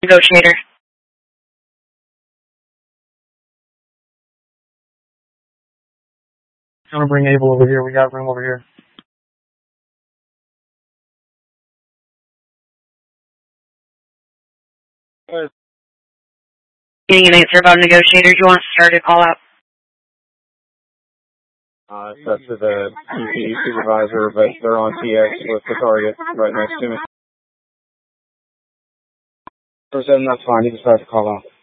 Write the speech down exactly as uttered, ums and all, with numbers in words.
Negotiator. I'm gonna bring Abel over here. We got room over here. Good. Getting an answer about negotiators. You want to start a call out? Uh, that's to the U P E supervisor, but they're on T X with the target right next to me. That's fine. You can start the call out.